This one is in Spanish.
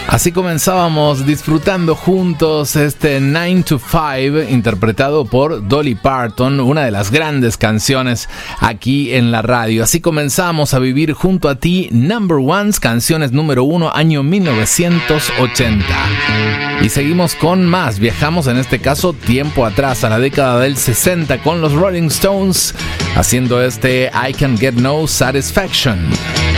Así comenzábamos disfrutando juntos este 9 to 5 interpretado por Dolly Parton, una de las grandes canciones aquí en la radio. Así comenzamos a vivir junto a ti Number Ones, canciones número 1, año 1980. Y seguimos con más, viajamos en este caso tiempo atrás, a la década del 60 con los Rolling Stones, haciendo este I Can Get No Satisfaction.